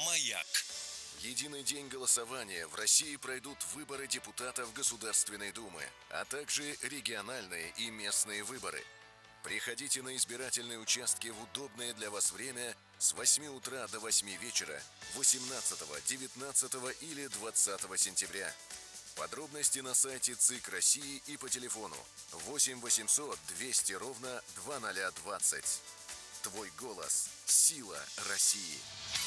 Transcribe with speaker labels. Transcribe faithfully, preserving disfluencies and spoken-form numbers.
Speaker 1: «Маяк».
Speaker 2: В единый день голосования в России пройдут выборы депутатов Государственной Думы, а также региональные и местные выборы. Приходите на избирательные участки в удобное для вас время с восьми утра до восьми вечера восемнадцатого, девятнадцатого или двадцатого сентября. Подробности на сайте ЦИК России и по телефону восемь восемьсот двести ровно двадцать ноль двадцать. Твой голос – сила России.